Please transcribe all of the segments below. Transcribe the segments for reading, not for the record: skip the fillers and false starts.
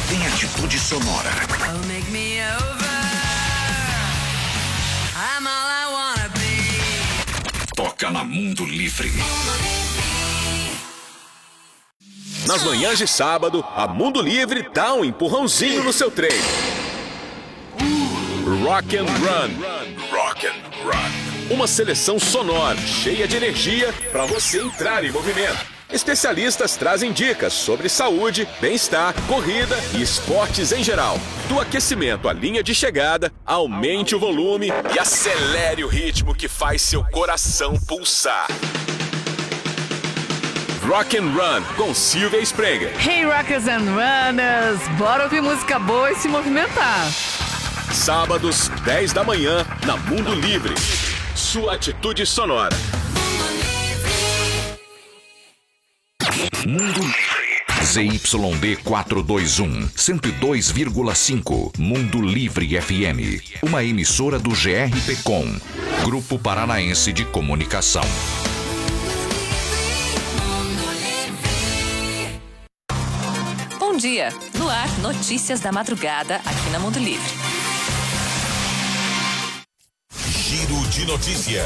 tem atitude sonora. Oh, make me over. I'm all I wanna be. Toca na Mundo Livre. Nas manhãs de sábado, a Mundo Livre dá um empurrãozinho no seu treino. Rock and Run. Rock and Run. Uma seleção sonora, cheia de energia para você entrar em movimento. Especialistas trazem dicas sobre saúde, bem-estar, corrida e esportes em geral. Do aquecimento à linha de chegada, aumente o volume e acelere o ritmo que faz seu coração pulsar. Rock and Run, com Silvia Sprenger. Hey Rockers and Runners, bora ouvir música boa e se movimentar. Sábados, 10 da manhã, na Mundo Livre. Sua atitude sonora. Mundo Livre. ZYD 421, 102,5. Mundo Livre FM. Uma emissora do GRPcom, Grupo Paranaense de Comunicação. Bom dia. No ar, notícias da madrugada aqui na Mundo Livre. Giro de notícia.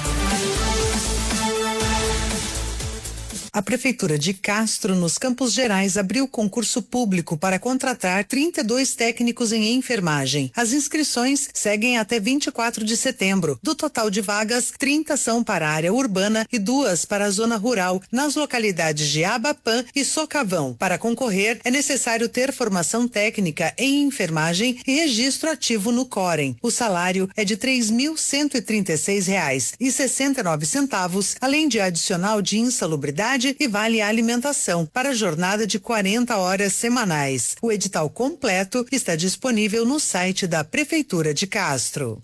A Prefeitura de Castro, nos Campos Gerais, abriu concurso público para contratar 32 técnicos em enfermagem. As inscrições seguem até 24 de setembro. Do total de vagas, 30 são para a área urbana e 2 para a zona rural, nas localidades de Abapã e Socavão. Para concorrer, é necessário ter formação técnica em enfermagem e registro ativo no Corem. O salário é de R$ 3.136,69, além de adicional de insalubridade e vale alimentação para jornada de 40 horas semanais. O edital completo está disponível no site da Prefeitura de Castro.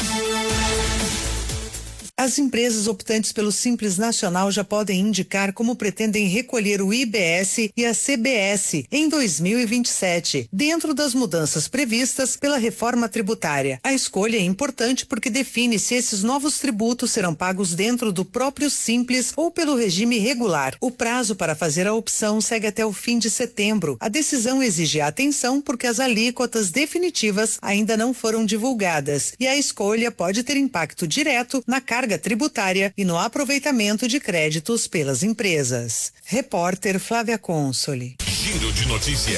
As empresas optantes pelo Simples Nacional já podem indicar como pretendem recolher o IBS e a CBS em 2027, dentro das mudanças previstas pela reforma tributária. A escolha é importante porque define se esses novos tributos serão pagos dentro do próprio Simples ou pelo regime regular. O prazo para fazer a opção segue até o fim de setembro. A decisão exige atenção porque as alíquotas definitivas ainda não foram divulgadas e a escolha pode ter impacto direto na carga tributária e no aproveitamento de créditos pelas empresas. Repórter Flávia Consoli. Giro de notícia.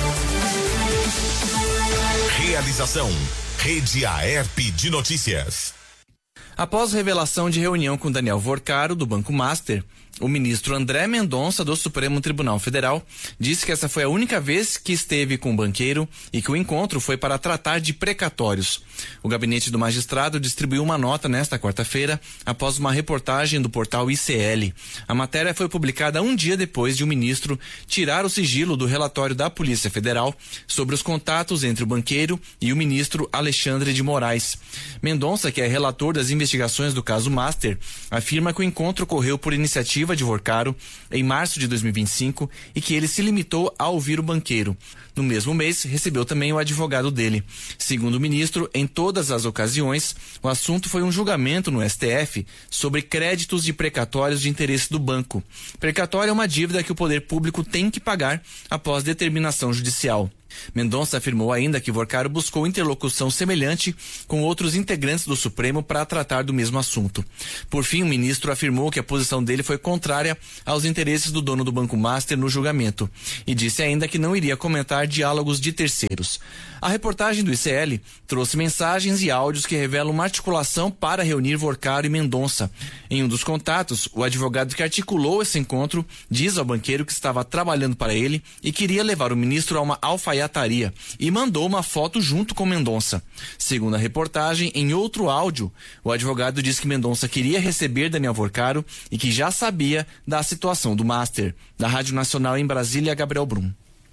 Realização: Rede Aerp de Notícias. Após revelação de reunião com Daniel Vorcaro, do Banco Master, o ministro André Mendonça, do Supremo Tribunal Federal, disse que essa foi a única vez que esteve com o banqueiro e que o encontro foi para tratar de precatórios. O gabinete do magistrado distribuiu uma nota nesta quarta-feira após uma reportagem do portal ICL. A matéria foi publicada um dia depois de o ministro tirar o sigilo do relatório da Polícia Federal sobre os contatos entre o banqueiro e o ministro Alexandre de Moraes. Mendonça, que é relator das investigações do caso Master, afirma que o encontro ocorreu por iniciativa de Vorcaro em março de 2025 e que ele se limitou a ouvir o banqueiro. No mesmo mês, recebeu também o advogado dele. Segundo o ministro, em todas as ocasiões, o assunto foi um julgamento no STF sobre créditos de precatórios de interesse do banco. Precatório é uma dívida que o poder público tem que pagar após determinação judicial. Mendonça afirmou ainda que Vorcaro buscou interlocução semelhante com outros integrantes do Supremo para tratar do mesmo assunto. Por fim, o ministro afirmou que a posição dele foi contrária aos interesses do dono do Banco Master no julgamento e disse ainda que não iria comentar diálogos de terceiros. A reportagem do ICL trouxe mensagens e áudios que revelam uma articulação para reunir Vorcaro e Mendonça. Em um dos contatos, o advogado que articulou esse encontro diz ao banqueiro que estava trabalhando para ele e queria levar o ministro a uma alfaiataria e mandou uma foto junto com Mendonça. Segundo a reportagem, em outro áudio, o advogado diz que Mendonça queria receber Daniel Vorcaro e que já sabia da situação do Master. Da Rádio Nacional em Brasília, Gabriel Brum.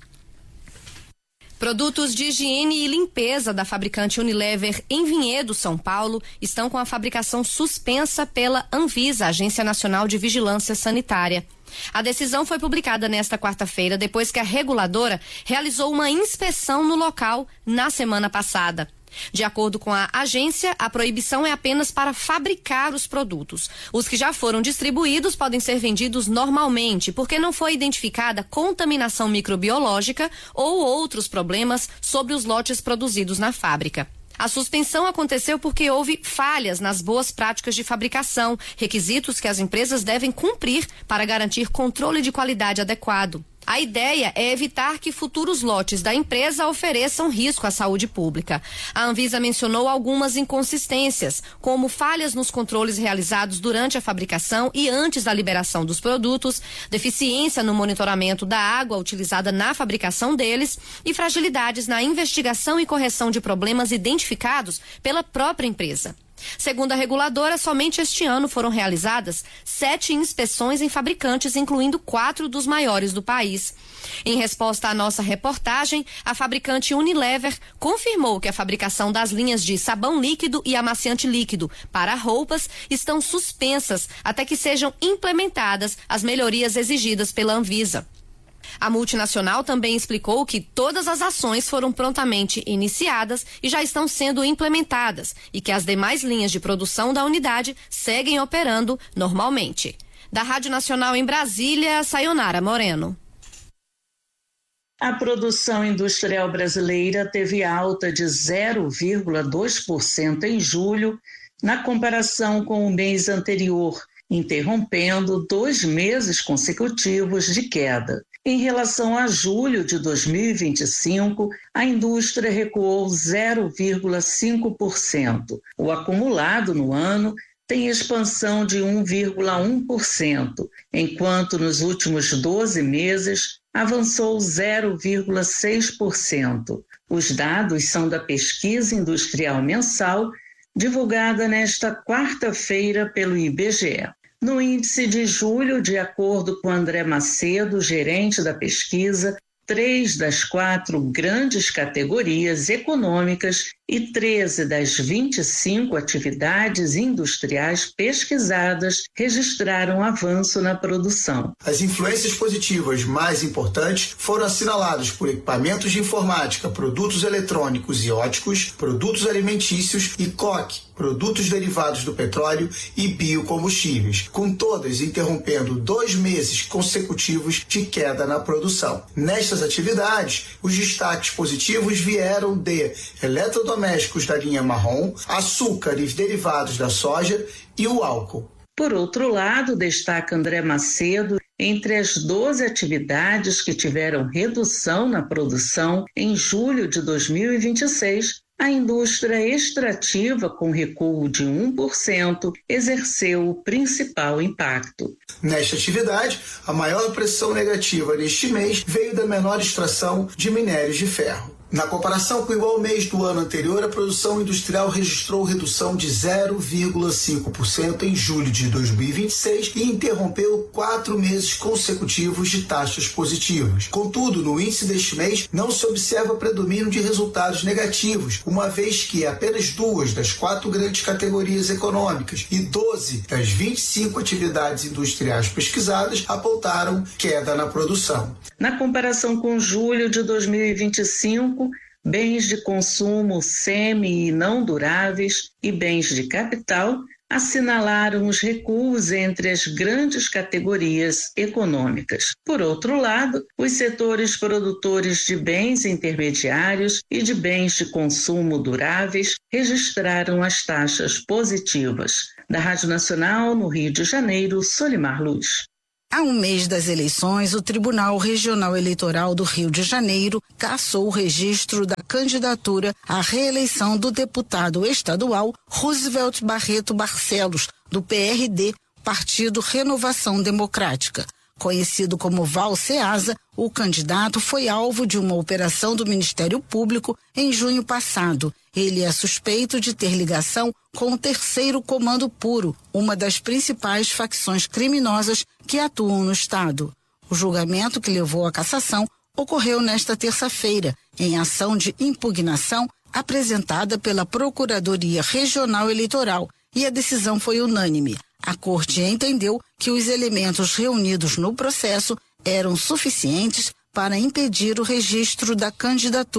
Produtos de higiene e limpeza da fabricante Unilever em Vinhedo, São Paulo, estão com a fabricação suspensa pela Anvisa, Agência Nacional de Vigilância Sanitária. A decisão foi publicada nesta quarta-feira, depois que a reguladora realizou uma inspeção no local na semana passada. De acordo com a agência, a proibição é apenas para fabricar os produtos. Os que já foram distribuídos podem ser vendidos normalmente, porque não foi identificada contaminação microbiológica ou outros problemas sobre os lotes produzidos na fábrica. A suspensão aconteceu porque houve falhas nas boas práticas de fabricação, requisitos que as empresas devem cumprir para garantir controle de qualidade adequado. A ideia é evitar que futuros lotes da empresa ofereçam risco à saúde pública. A Anvisa mencionou algumas inconsistências, como falhas nos controles realizados durante a fabricação e antes da liberação dos produtos, deficiência no monitoramento da água utilizada na fabricação deles e fragilidades na investigação e correção de problemas identificados pela própria empresa. Segundo a reguladora, somente este ano foram realizadas 7 inspeções em fabricantes, incluindo 4 dos maiores do país. Em resposta à nossa reportagem, a fabricante Unilever confirmou que a fabricação das linhas de sabão líquido e amaciante líquido para roupas estão suspensas até que sejam implementadas as melhorias exigidas pela Anvisa. A multinacional também explicou que todas as ações foram prontamente iniciadas e já estão sendo implementadas e que as demais linhas de produção da unidade seguem operando normalmente. Da Rádio Nacional em Brasília, Sayonara Moreno. A produção industrial brasileira teve alta de 0,2% em julho, na comparação com o mês anterior, interrompendo 2 meses consecutivos de queda. Em relação a julho de 2025, a indústria recuou 0,5%. O acumulado no ano tem expansão de 1,1%, enquanto nos últimos 12 meses avançou 0,6%. Os dados são da pesquisa industrial mensal, divulgada nesta quarta-feira pelo IBGE. No índice de julho, de acordo com André Macedo, gerente da pesquisa, 3 das 4 grandes categorias econômicas e 13 das 25 atividades industriais pesquisadas registraram avanço na produção. As influências positivas mais importantes foram assinaladas por equipamentos de informática, produtos eletrônicos e óticos, produtos alimentícios e coque, produtos derivados do petróleo e biocombustíveis, com todas interrompendo 2 meses consecutivos de queda na produção. Nestas atividades, os destaques positivos vieram de eletrodomésticos da linha marrom, açúcares derivados da soja e o álcool. Por outro lado, destaca André Macedo, entre as 12 atividades que tiveram redução na produção em julho de 2026, a indústria extrativa, com recuo de 1%, exerceu o principal impacto. Nesta atividade, a maior pressão negativa neste mês veio da menor extração de minérios de ferro. Na comparação com o igual mês do ano anterior, a produção industrial registrou redução de 0,5% em julho de 2026 e interrompeu 4 meses consecutivos de taxas positivas. Contudo, no índice deste mês não se observa predomínio de resultados negativos, uma vez que apenas 2 das 4 grandes categorias econômicas e 12 das 25 atividades industriais pesquisadas apontaram queda na produção. Na comparação com julho de 2025, bens de consumo semi e não duráveis e bens de capital assinalaram os recuos entre as grandes categorias econômicas. Por outro lado, os setores produtores de bens intermediários e de bens de consumo duráveis registraram as taxas positivas. Da Rádio Nacional, no Rio de Janeiro, Solimar Luz. Há um mês das eleições, o Tribunal Regional Eleitoral do Rio de Janeiro cassou o registro da candidatura à reeleição do deputado estadual Roosevelt Barreto Barcelos, do PRD, Partido Renovação Democrática. Conhecido como Val Ceasa, o candidato foi alvo de uma operação do Ministério Público em junho passado. Ele é suspeito de ter ligação com o Terceiro Comando Puro, uma das principais facções criminosas que atuam no estado. O julgamento que levou à cassação ocorreu nesta terça-feira, em ação de impugnação apresentada pela Procuradoria Regional Eleitoral, e a decisão foi unânime. A Corte entendeu que os elementos reunidos no processo eram suficientes para impedir o registro da candidatura,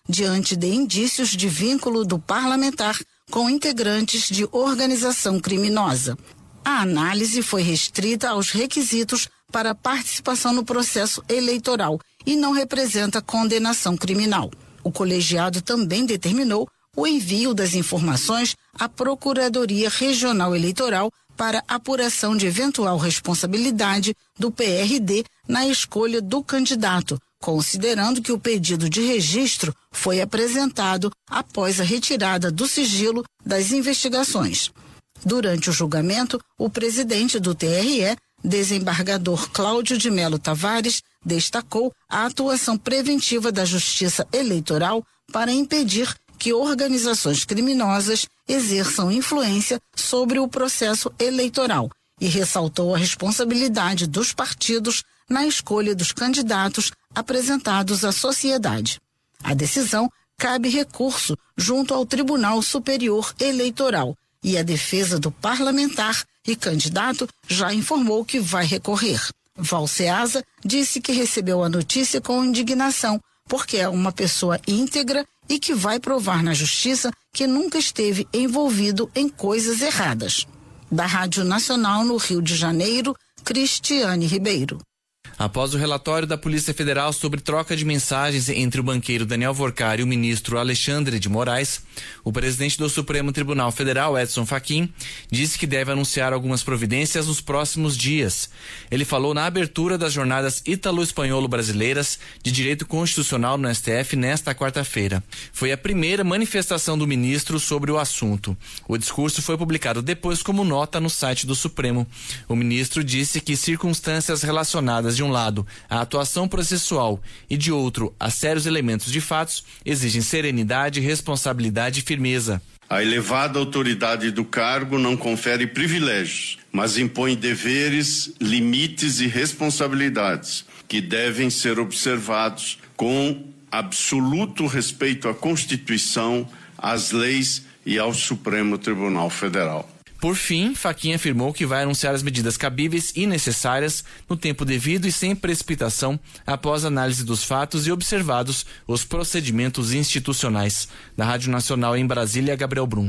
diante de indícios de vínculo do parlamentar com integrantes de organização criminosa. A análise foi restrita aos requisitos para participação no processo eleitoral e não representa condenação criminal. O colegiado também determinou o envio das informações à Procuradoria Regional Eleitoral para apuração de eventual responsabilidade do PRD na escolha do candidato, considerando que o pedido de registro foi apresentado após a retirada do sigilo das investigações. Durante o julgamento, o presidente do TRE, desembargador Cláudio de Melo Tavares, destacou a atuação preventiva da Justiça Eleitoral para impedir que organizações criminosas exerçam influência sobre o processo eleitoral e ressaltou a responsabilidade dos partidos na escolha dos candidatos apresentados à sociedade. A decisão cabe recurso junto ao Tribunal Superior Eleitoral e a defesa do parlamentar e candidato já informou que vai recorrer. Valceasa disse que recebeu a notícia com indignação, porque é uma pessoa íntegra e que vai provar na justiça que nunca esteve envolvido em coisas erradas. Da Rádio Nacional no Rio de Janeiro, Cristiane Ribeiro. Após o relatório da Polícia Federal sobre troca de mensagens entre o banqueiro Daniel Worcar e o ministro Alexandre de Moraes, o presidente do Supremo Tribunal Federal, Edson Fachin, disse que deve anunciar algumas providências nos próximos dias. Ele falou na abertura das jornadas Ítalo-Espanholo-Brasileiras de Direito Constitucional no STF nesta quarta-feira. Foi a primeira manifestação do ministro sobre o assunto. O discurso foi publicado depois como nota no site do Supremo. O ministro disse que circunstâncias relacionadas de um lado, a atuação processual e de outro, a sérios elementos de fatos, exigem serenidade, responsabilidade e firmeza. A elevada autoridade do cargo não confere privilégios, mas impõe deveres, limites e responsabilidades que devem ser observados com absoluto respeito à Constituição, às leis e ao Supremo Tribunal Federal. Por fim, Fachin afirmou que vai anunciar as medidas cabíveis e necessárias no tempo devido e sem precipitação após análise dos fatos e observados os procedimentos institucionais. Da Rádio Nacional em Brasília, Gabriel Brum.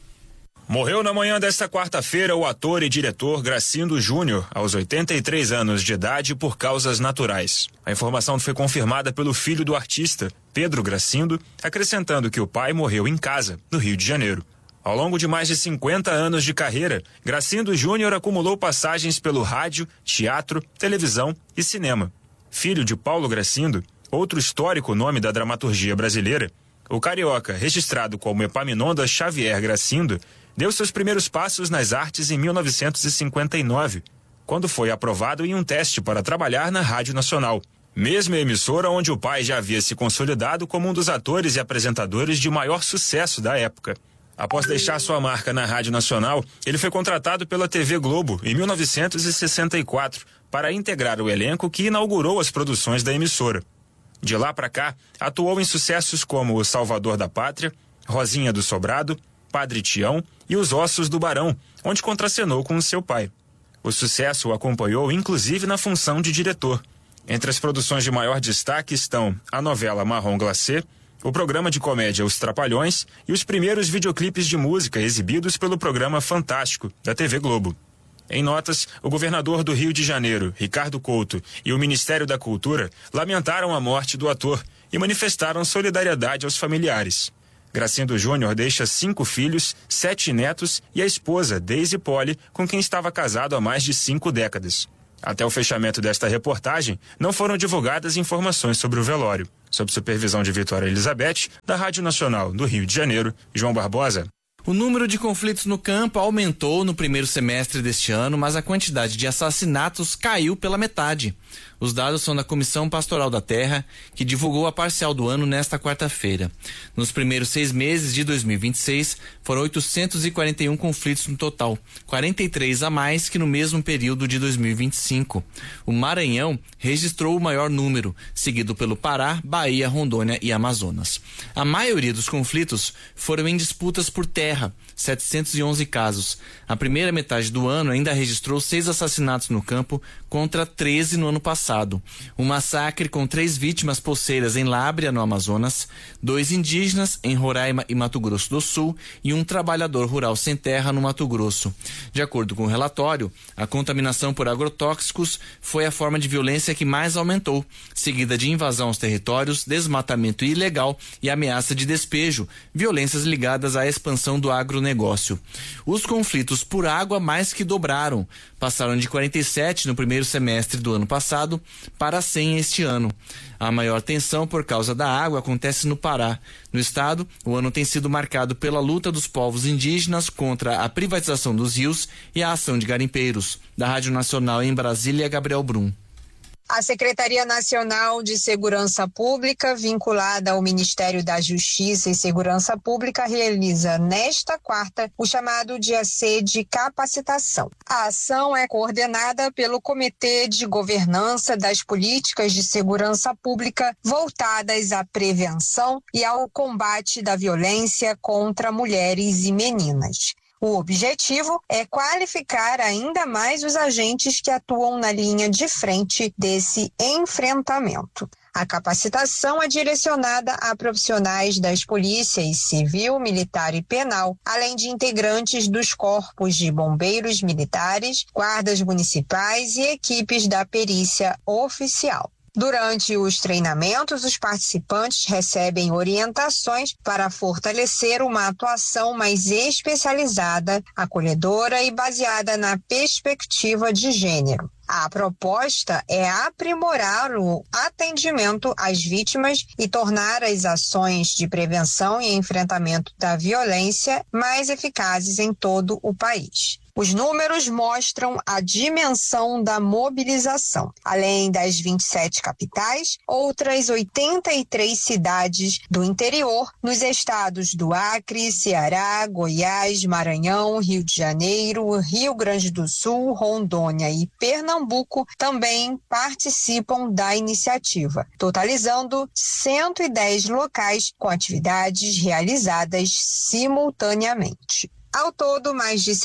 Morreu na manhã desta quarta-feira o ator e diretor Gracindo Júnior, aos 83 anos de idade, por causas naturais. A informação foi confirmada pelo filho do artista, Pedro Gracindo, acrescentando que o pai morreu em casa, no Rio de Janeiro. Ao longo de mais de 50 anos de carreira, Gracindo Júnior acumulou passagens pelo rádio, teatro, televisão e cinema. Filho de Paulo Gracindo, outro histórico nome da dramaturgia brasileira, o carioca, registrado como Epaminondas Xavier Gracindo, deu seus primeiros passos nas artes em 1959, quando foi aprovado em um teste para trabalhar na Rádio Nacional, mesma emissora onde o pai já havia se consolidado como um dos atores e apresentadores de maior sucesso da época. Após deixar sua marca na Rádio Nacional, ele foi contratado pela TV Globo em 1964 para integrar o elenco que inaugurou as produções da emissora. De lá para cá, atuou em sucessos como O Salvador da Pátria, Rosinha do Sobrado, Padre Tião e Os Ossos do Barão, onde contracenou com seu pai. O sucesso o acompanhou inclusive na função de diretor. Entre as produções de maior destaque estão a novela Marrom Glacé, o programa de comédia Os Trapalhões e os primeiros videoclipes de música exibidos pelo programa Fantástico, da TV Globo. Em notas, o governador do Rio de Janeiro, Ricardo Couto, e o Ministério da Cultura lamentaram a morte do ator e manifestaram solidariedade aos familiares. Gracindo Júnior deixa 5 filhos, 7 netos e a esposa, Deise Poli, com quem estava casado há mais de 5 décadas. Até o fechamento desta reportagem, não foram divulgadas informações sobre o velório. Sob supervisão de Vitória Elizabeth, da Rádio Nacional do Rio de Janeiro, João Barbosa. O número de conflitos no campo aumentou no primeiro semestre deste ano, mas a quantidade de assassinatos caiu pela metade. Os dados são da Comissão Pastoral da Terra, que divulgou a parcial do ano nesta quarta-feira. Nos primeiros 6 meses de 2026, foram 841 conflitos no total, 43 a mais que no mesmo período de 2025. O Maranhão registrou o maior número, seguido pelo Pará, Bahia, Rondônia e Amazonas. A maioria dos conflitos foram em disputas por terra Terra, 711 casos. A primeira metade do ano ainda registrou 6 assassinatos no campo contra 13 no ano passado. Um massacre com 3 vítimas poceiras em Lábrea, no Amazonas, 2 indígenas em Roraima e Mato Grosso do Sul e um trabalhador rural sem terra no Mato Grosso. De acordo com o relatório, a contaminação por agrotóxicos foi a forma de violência que mais aumentou, seguida de invasão aos territórios, desmatamento ilegal e ameaça de despejo, violências ligadas à expansão do agronegócio. Os conflitos por água mais que dobraram, passaram de 47 no primeiro semestre do ano passado para 100 este ano. A maior tensão por causa da água acontece no Pará. No estado, o ano tem sido marcado pela luta dos povos indígenas contra a privatização dos rios e a ação de garimpeiros. Da Rádio Nacional em Brasília, Gabriel Brum. A Secretaria Nacional de Segurança Pública, vinculada ao Ministério da Justiça e Segurança Pública, realiza nesta quarta o chamado Dia C de Capacitação. A ação é coordenada pelo Comitê de Governança das Políticas de Segurança Pública voltadas à prevenção e ao combate da violência contra mulheres e meninas. O objetivo é qualificar ainda mais os agentes que atuam na linha de frente desse enfrentamento. A capacitação é direcionada a profissionais das polícias civil, militar e penal, além de integrantes dos corpos de bombeiros militares, guardas municipais e equipes da perícia oficial. Durante os treinamentos, os participantes recebem orientações para fortalecer uma atuação mais especializada, acolhedora e baseada na perspectiva de gênero. A proposta é aprimorar o atendimento às vítimas e tornar as ações de prevenção e enfrentamento da violência mais eficazes em todo o país. Os números mostram a dimensão da mobilização. Além das 27 capitais, outras 83 cidades do interior, nos estados do Acre, Ceará, Goiás, Maranhão, Rio de Janeiro, Rio Grande do Sul, Rondônia e Pernambuco, também participam da iniciativa, totalizando 110 locais com atividades realizadas simultaneamente. Ao todo, mais de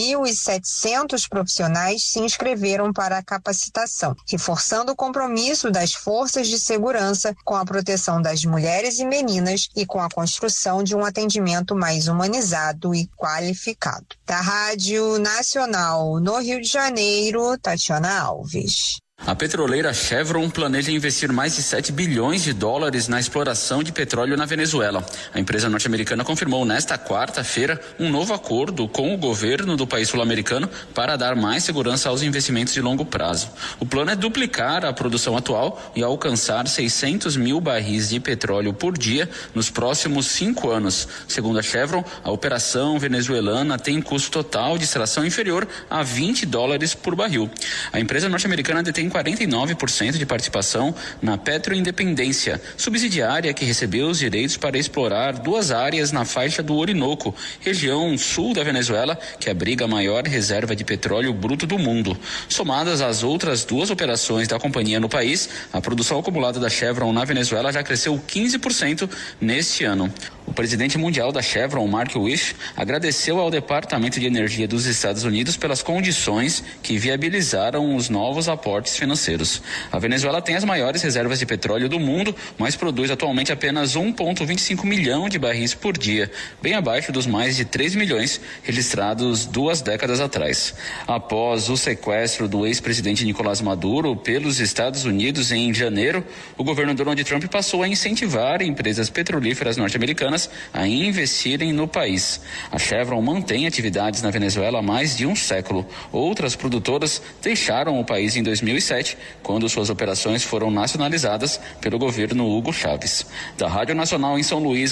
7.700 profissionais se inscreveram para a capacitação, reforçando o compromisso das forças de segurança com a proteção das mulheres e meninas e com a construção de um atendimento mais humanizado e qualificado. Da Rádio Nacional no Rio de Janeiro, Tatiana Alves. A petroleira Chevron planeja investir mais de 7 bilhões de dólares na exploração de petróleo na Venezuela. A empresa norte-americana confirmou nesta quarta-feira um novo acordo com o governo do país sul-americano para dar mais segurança aos investimentos de longo prazo. O plano é duplicar a produção atual e alcançar 600 mil barris de petróleo por dia nos próximos 5 anos. Segundo a Chevron, a operação venezuelana tem custo total de extração inferior a $20 por barril. A empresa norte-americana detém 49% de participação na Petroindependência, subsidiária que recebeu os direitos para explorar 2 áreas na faixa do Orinoco, região sul da Venezuela, que abriga a maior reserva de petróleo bruto do mundo. Somadas às outras 2 operações da companhia no país, a produção acumulada da Chevron na Venezuela já cresceu 15% neste ano. O presidente mundial da Chevron, Mark Wish, agradeceu ao Departamento de Energia dos Estados Unidos pelas condições que viabilizaram os novos aportes financeiros. A Venezuela tem as maiores reservas de petróleo do mundo, mas produz atualmente apenas 1,25 milhão de barris por dia, bem abaixo dos mais de 3 milhões registrados 2 décadas atrás. Após o sequestro do ex-presidente Nicolás Maduro pelos Estados Unidos em janeiro, o governo Donald Trump passou a incentivar empresas petrolíferas norte-americanas a investirem no país. A Chevron mantém atividades na Venezuela há mais de um século. Outras produtoras deixaram o país em 2007, quando suas operações foram nacionalizadas pelo governo Hugo Chávez. Da Rádio Nacional em São Luís,